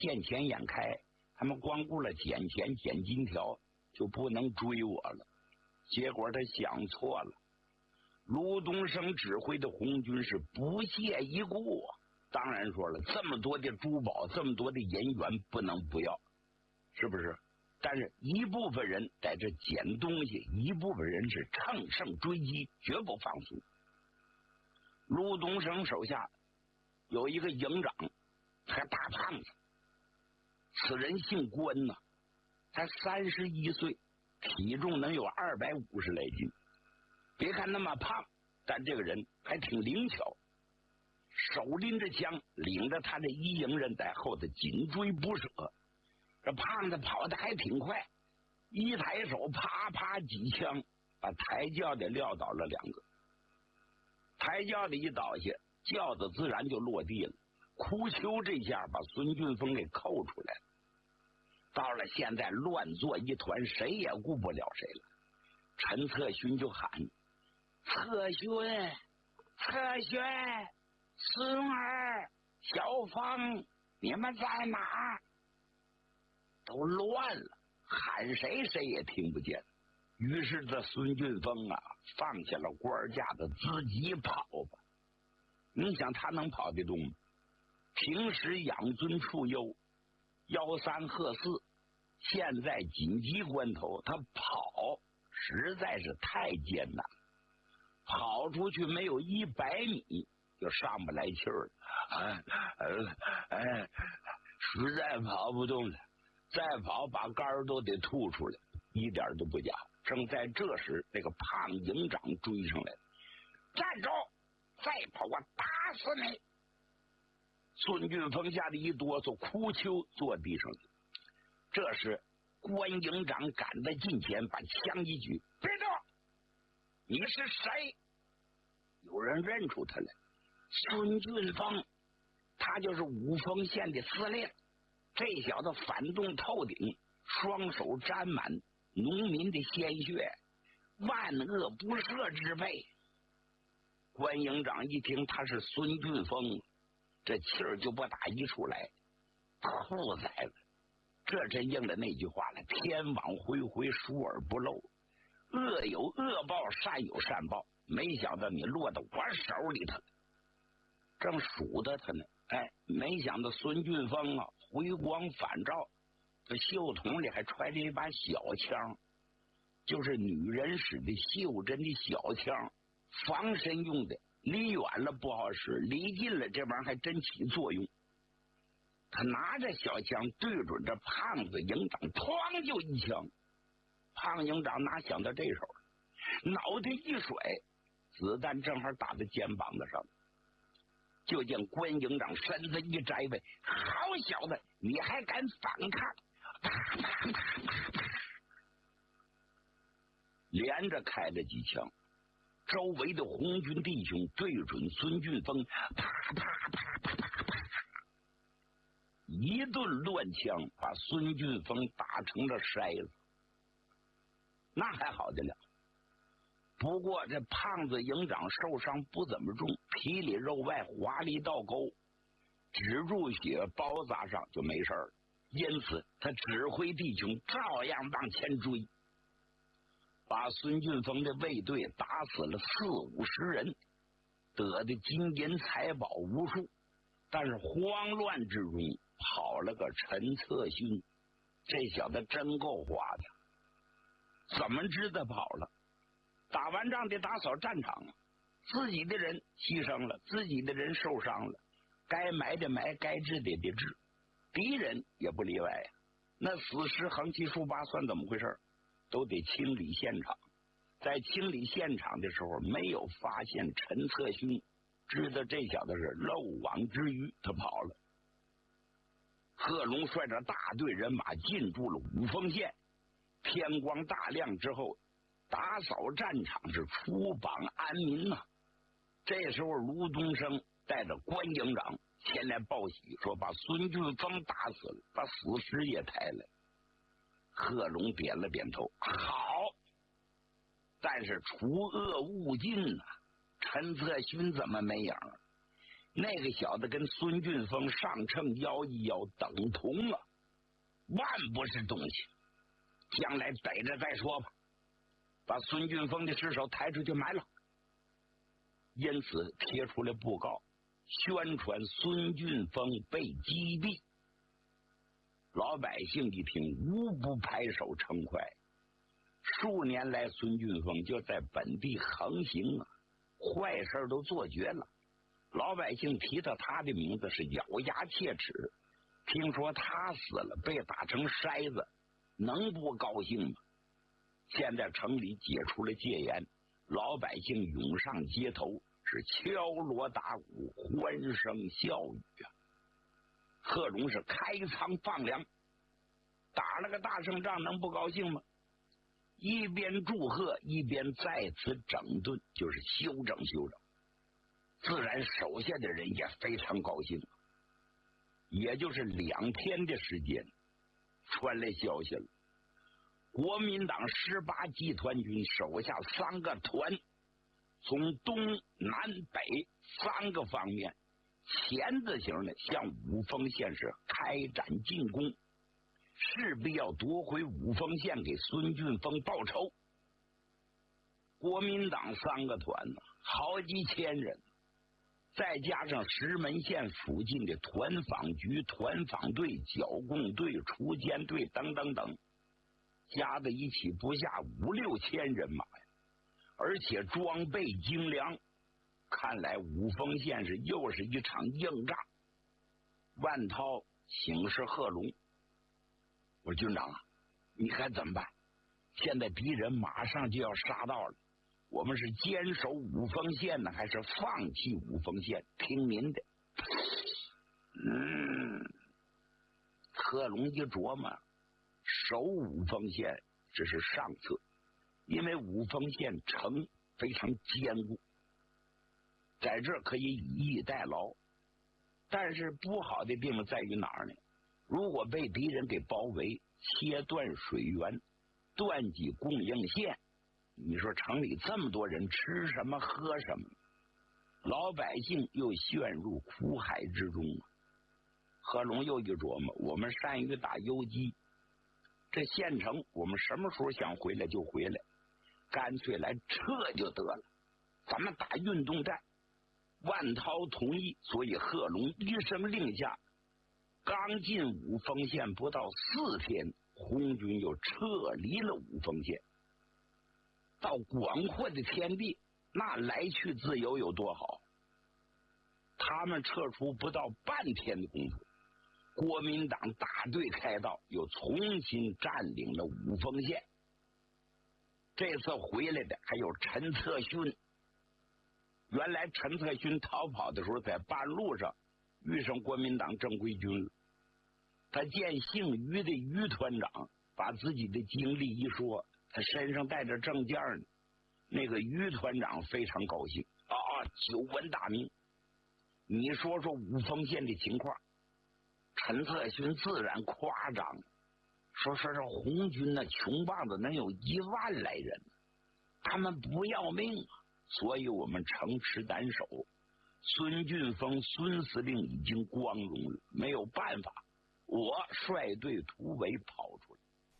见钱眼开，他们光顾了捡钱捡金条，就不能追我了。结果他想错了，卢东升指挥的红军是不屑一顾。当然说了，这么多的珠宝，这么多的银元不能不要，是不是？但是一部分人在这捡东西，一部分人是乘胜追击，绝不放松。卢东升手下有一个营长，他大胖子，此人姓关呐，才31岁，体重能有250来斤。别看那么胖，但这个人还挺灵巧，手拎着枪，领着他的一营人在后头紧追不舍。这胖子跑得还挺快，一抬手啪啪几枪，把抬轿的撂倒了2个。抬轿的一倒下，轿子自然就落地了。哭丘这下把孙俊峰给扣出来了。到了现在乱作一团，谁也顾不了谁了。陈策勋就喊：策勋，策勋，孙儿，小芳，你们在哪儿？都乱了，喊谁谁也听不见。于是这孙俊峰啊，放下了官架子，自己跑吧。你想他能跑得动吗？平时养尊处优，13贺4，现在紧急关头他跑实在是太艰难，跑出去没有100米就上不来气儿了。实在跑不动了，再跑把肝儿都得吐出来，一点都不假。正在这时，那个胖营长追上来了，站住！再跑我打死你！孙俊峰吓得一哆嗦，哭丘坐地上去。这时关营长赶在近前，把枪一举：别动！你是谁？有人认出他来，孙俊峰，他就是五峰县的司令。这小子反动透顶，双手沾满农民的鲜血，万恶不赦之辈。关营长一听他是孙俊峰，这气儿就不打一处来，兔崽子！这真应了那句话了：天网恢恢，疏而不漏，恶有恶报，善有善报。没想到你落到我手里头了，正数着他呢。没想到孙俊峰啊，回光返照，这袖筒里还揣着一把小枪，就是女人使的袖珍的小枪，防身用的，离远了不好使，离近了这玩意儿还真起作用。他拿着小枪对准这胖子营长，哐就一枪。胖营长哪想到这手，脑袋一甩，子弹正好打在肩膀子上。就见关营长身子一摘呗，好小子，你还敢反抗！啪啪啪啪啪，连着开了几枪。周围的红军弟兄对准孙俊峰，啪啪啪啪啪啪，一顿乱枪把孙俊峰打成了筛子。那还好得了，不过这胖子营长受伤不怎么重，皮里肉外划了一道沟，止住血包扎上就没事了。因此他指挥弟兄照样往前追，把孙俊峰的卫队打死了40-50人，得的金银财宝无数。但是慌乱之中跑了个陈策勋，这小子真够花的，怎么知道跑了？打完仗得打扫战场啊，自己的人牺牲了，自己的人受伤了，该埋的埋，该治的得治，敌人也不例外呀。那死尸横七竖八算怎么回事？都得清理现场。在清理现场的时候，没有发现陈策勋，知道这小子是漏网之鱼，他跑了。贺龙率着大队人马进驻了五峰县，天光大亮之后，打扫战场是出榜安民呐。这时候卢东升带着关营长前来报喜，说把孙俊峰打死了，把死尸也抬来。贺龙点了点头，好，但是除恶务尽啊，陈策勋怎么没影？ 那个小子跟孙俊峰上秤摇一摇，等同啊，万不是东西。将来逮着再说吧，把孙俊峰的尸首抬出去埋了。因此贴出了布告，宣传孙俊峰被击毙。老百姓一听，无不拍手称快。数年来，孙俊峰就在本地横行啊，坏事都做绝了。老百姓提到他的名字是咬牙切齿。听说他死了，被打成筛子，能不高兴吗？现在城里解除了戒严，老百姓涌上街头，是敲锣打鼓，欢声笑语啊。贺龙是开仓放粮，打了个大胜仗，能不高兴吗？一边祝贺，一边在此整顿，就是修整。自然手下的人也非常高兴。也就是2天的时间，传来消息了，国民党18集团军手下3个团，从东南北3个方面钳子型的向五峰县是开展进攻，势必要夺回五峰县，给孙俊峰报仇。国民党3个团呢，好几千人，再加上石门县附近的团访局、团访队、剿共队、锄奸队等等等，加在一起不下5、6千人马呀，而且装备精良。看来五峰县又是一场硬仗。万涛请示贺龙：“我说军长啊，你看怎么办？现在敌人马上就要杀到了。我们是坚守五峰县呢，还是放弃五峰县？听您的。”贺龙一琢磨，守五峰县这是上策，因为五峰县城非常坚固，在这可以以逸待劳。但是不好的地方在于哪儿呢？如果被敌人给包围，切断水源，断绝供应线，你说城里这么多人吃什么喝什么，老百姓又陷入苦海之中。贺龙又一琢磨，我们善于打游击，这县城我们什么时候想回来就回来，干脆来撤就得了，咱们打运动战。万涛同意，所以贺龙一声令下，刚进五峰县不到4天，红军又撤离了五峰县。到广阔的天地，那来去自由有多好？他们撤出不到半天的功夫，国民党大队开道，又重新占领了五峰县。这次回来的还有陈策勋。原来陈策勋逃跑的时候，在半路上遇上国民党正规军了。他见姓于的于团长，把自己的经历一说，他身上带着证件呢。那个于团长非常高兴久闻大名，你说说五峰县的情况。陈策勋自然夸张，说是红军那穷棒子能有1万来人，他们不要命啊，所以我们城池难守。孙俊峰孙司令已经光荣了，没有办法，我率队突围跑出来。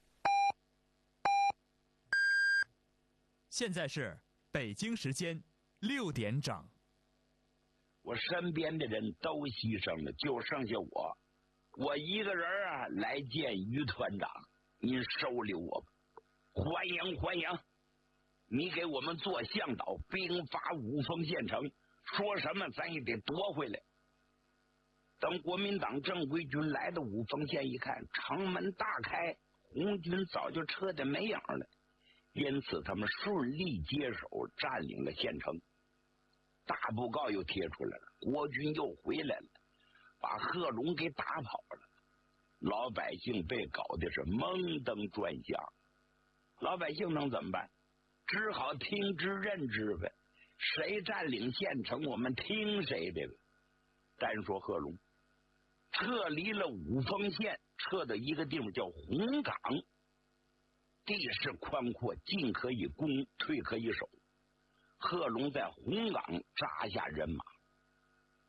现在是北京时间6点整。 我身边的人都牺牲了，就剩下我一个人啊来见于团长，您收留我吧。欢迎欢迎，你给我们做向导，兵发五峰县城，说什么咱也得夺回来。等国民党正规军来到五峰县一看，城门大开，红军早就撤得没影了，因此他们顺利接手，占领了县城。大布告又贴出来了，国军又回来了，把贺龙给打跑了。老百姓被搞的是蒙登转向，老百姓能怎么办？只好听之任之呗，谁占领县城我们听谁的呗。单说贺龙撤离了五峰县，撤到一个地方叫红岗，地势宽阔，进可以攻，退可以守。贺龙在红岗扎下人马，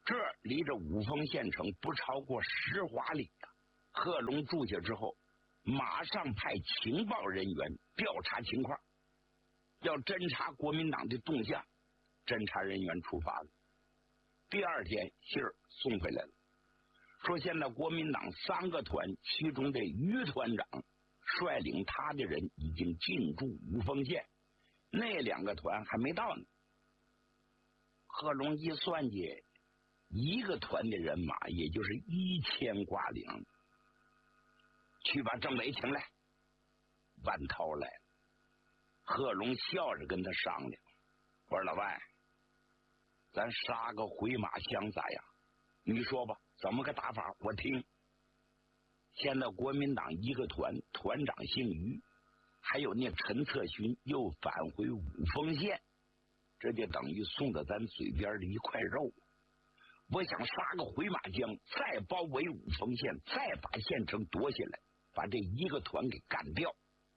这离着五峰县城不超过10华里呀。贺龙住下之后，马上派情报人员调查情况，要侦查国民党的动向。侦查人员出发了。第二天信儿送回来了，说现在国民党3个团，其中的于团长率领他的人已经进驻五峰县，那2个团还没到呢。贺龙一算计，一个团的人马也就是1000挂零。去把政委请来。万涛来了，贺龙笑着跟他商量，我说老万，咱杀个回马枪咋样？你说吧，怎么个打法？我听。现在国民党一个团，团长姓于，还有那陈策勋又返回五峰县，这就等于送到咱嘴边的一块肉。我想杀个回马枪，再包围五峰县，再把县城夺下来，把这一个团给干掉。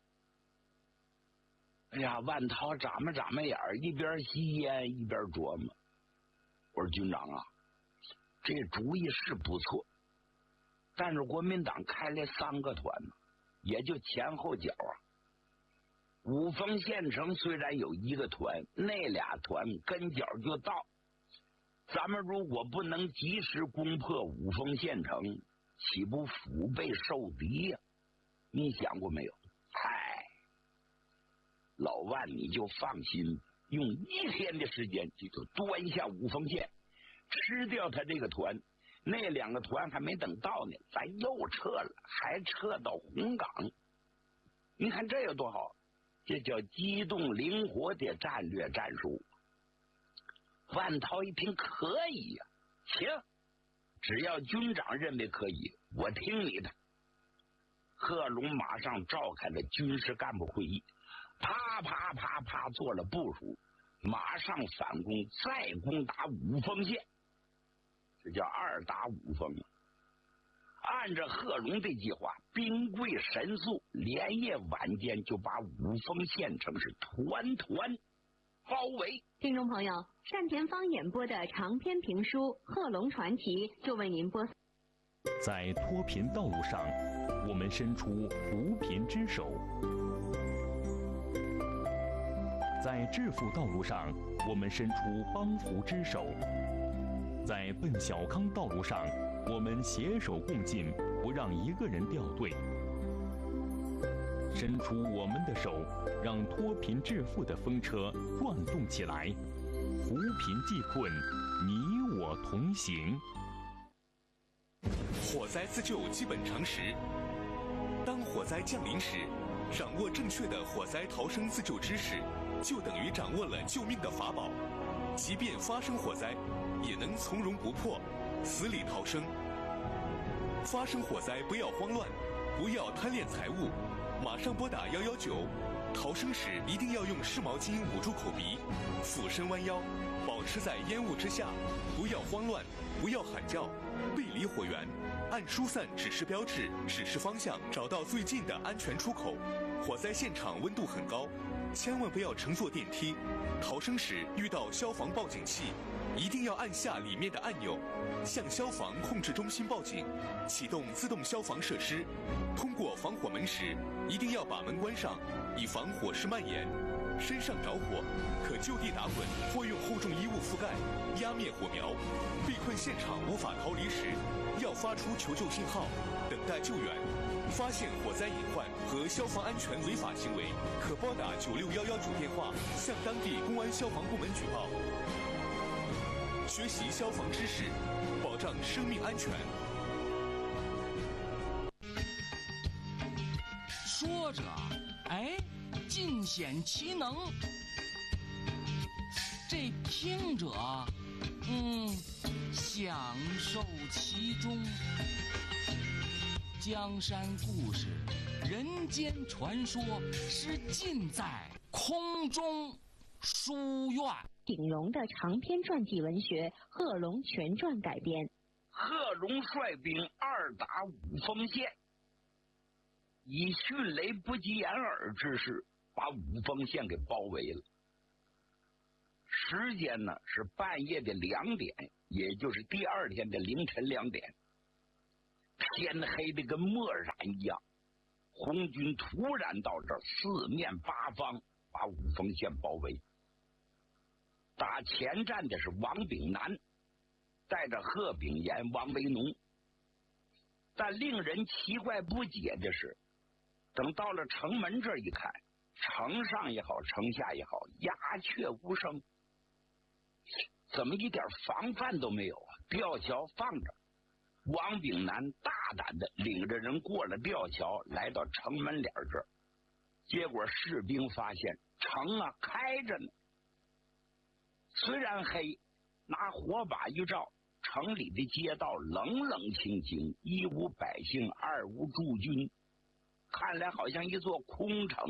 哎呀，万涛眨巴眼儿，一边吸烟一边琢磨。我说军长啊，这主意是不错，但是国民党开了3个团，也就前后脚啊。五峰县城虽然有一个团，那2团跟脚就到。咱们如果不能及时攻破五峰县城，岂不腹背受敌呀？你想过没有？嗨，老万你就放心，用1天的时间就端下五峰县，吃掉他这个团。那2个团还没等到呢，咱又撤了，还撤到红岗。你看这有多好，这叫机动灵活的战略战术。万涛一听可以呀，行，只要军长认为可以，我听你的。贺龙马上召开了军事干部会议，啪做了部署，马上反攻，再攻打五峰县，这叫2打5峰。按照贺龙的计划，兵贵神速，连夜晚间就把五峰县城是团包围。 听众朋友，单田芳演播的长篇评书《贺龙传奇》就为您播送。 在脱贫道路上，我们伸出扶贫之手；在致富道路上，我们伸出帮扶之手；在奔小康道路上，我们携手共进，不让一个人掉队。伸出我们的手，让脱贫致富的风车转动起来，扶贫济困，你我同行。 火灾自救基本常识：当火灾降临时，掌握正确的火灾逃生自救知识，就等于掌握了救命的法宝。即便发生火灾，也能从容不迫，死里逃生。发生火灾不要慌乱，不要贪恋财物，马上拨打119。逃生时一定要用湿毛巾捂住口鼻，俯身弯腰，保持在烟雾之下，不要慌乱，不要喊叫，背离火源，按疏散指示标志指示方向，找到最近的安全出口。火灾现场温度很高，千万不要乘坐电梯。逃生时遇到消防报警器，一定要按下里面的按钮，向消防控制中心报警，启动自动消防设施。通过防火门时，一定要把门关上，以防火势蔓延。身上着火，可就地打滚或用厚重衣物覆盖，压灭火苗。被困现场无法逃离时，要发出求救信号，等待救援。发现火灾隐患和消防安全违法行为，可拨打9611电话向当地公安消防部门举报。学习消防知识，保障生命安全。 说着，哎，尽显其能。这听者，享受其中。江山故事、人间传说，是尽在空中书院。 鼎荣的长篇传记文学《贺龙全传》改编。 贺龙率兵2打五峰县，以迅雷不及掩耳之势把五峰县给包围了。 时间呢是半夜的2点，也就是第2天的凌晨2点。天黑的跟墨染一样，红军突然到这儿，四面八方把五峰县包围。打前站的是王炳南，带着贺炳炎、王维农。但令人奇怪不解的是，等到了城门这儿一看，城上也好，城下也好，鸦雀无声，怎么一点防范都没有啊？吊桥放着，王炳南大胆的领着人过了吊桥，来到城门脸这儿，结果士兵发现城啊开着呢，虽然黑，拿火把一照，城里的街道冷冷清清，一无百姓，二无驻军，看来好像一座空城。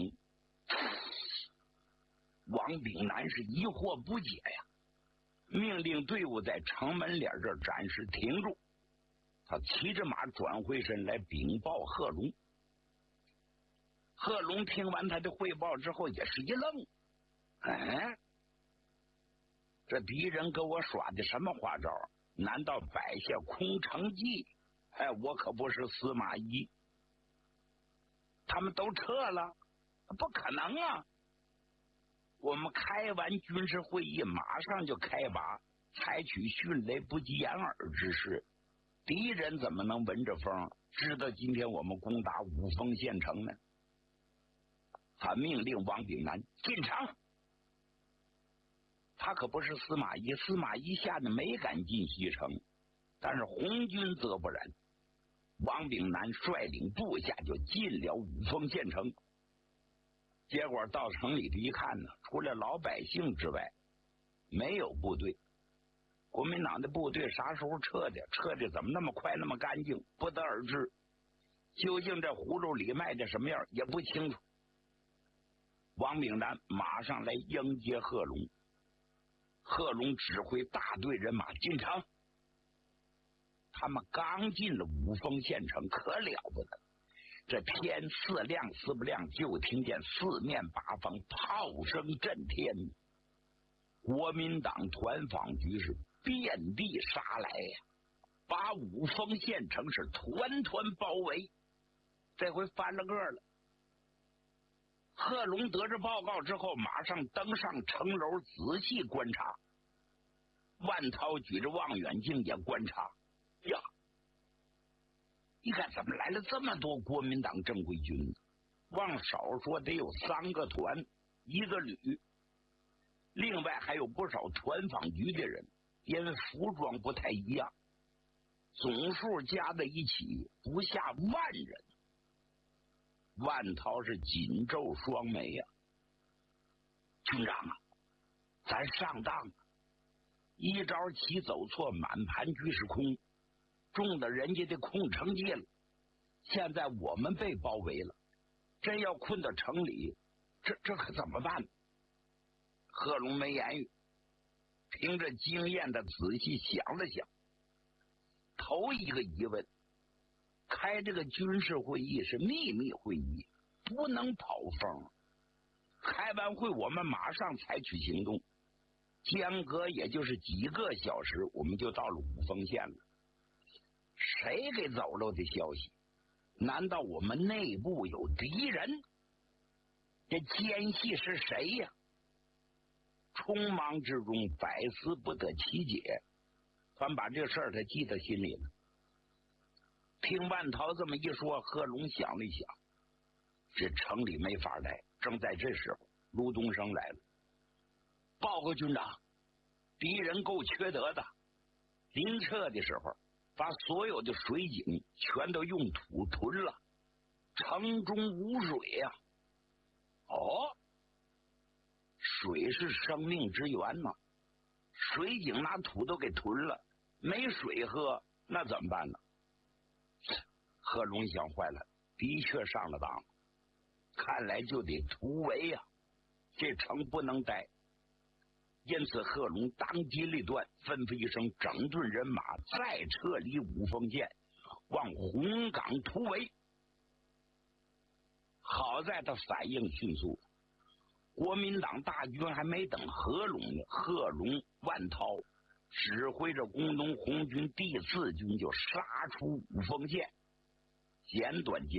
王炳南是疑惑不解呀，命令队伍在城门脸这儿暂时停住。他骑着马转回身来禀报贺龙。贺龙听完他的汇报之后也是一愣，这敌人跟我耍的什么花招？难道摆下空城计？我可不是司马懿。他们都撤了？不可能啊！我们开完军事会议，马上就开拔，采取迅雷不及掩耳之势。敌人怎么能闻着风知道今天我们攻打五峰县城呢？他命令王炳南进城。他可不是司马懿，司马懿吓得没敢进西城，但是红军则不然。王炳南率领部下就进了五峰县城。结果到城里头一看呢，除了老百姓之外，没有部队。国民党的部队啥时候撤的？撤的怎么那么快那么干净？不得而知。究竟这葫芦里卖的什么样也不清楚。王炳南马上来迎接贺龙。贺龙指挥大队人马进城。他们刚进了五峰县城，可了不得，这天似亮似不亮，就听见四面八方炮声震天，国民党团防局是遍地杀来呀，把五峰县城是团团包围。这回翻了个了。贺龙得知报告之后，马上登上城楼仔细观察。万涛举着望远镜也观察。呀，你看怎么来了这么多国民党正规军呢？往少说得有3个团1个旅，另外还有不少团防局的人，因为服装不太一样，总数加在一起不下10000人。万涛是紧皱双眉呀，军长啊，咱上当了，一招棋走错，满盘局是空，中了人家的空城计了。现在我们被包围了，真要困到城里，这可怎么办？贺龙没言语，凭着经验的仔细想了想。头一个疑问，开这个军事会议是秘密会议，不能跑风。开完会我们马上采取行动，间隔也就是几个小时，我们就到了五峰县了。谁给走漏的消息？难道我们内部有敌人？这奸细是谁呀？匆忙之中百思不得其解，反把这事儿他记在心里了。听万涛这么一说，贺龙想了一想，这城里没法来。正在这时候，卢东升来了，报告军长，敌人够缺德的，临撤的时候把所有的水井全都用土屯了，城中无水呀。哦，水是生命之源嘛，水井拿土都给屯了，没水喝，那怎么办呢？贺龙想坏了，的确上了当，看来就得突围呀，这城不能待。因此贺龙当机立断，吩咐一声，整顿人马，再撤离五峰县，往红岗突围。好在他反应迅速， 国民党大军还没等合拢呢，贺龙、万涛指挥着工农红军第4军就杀出五峰县。简短结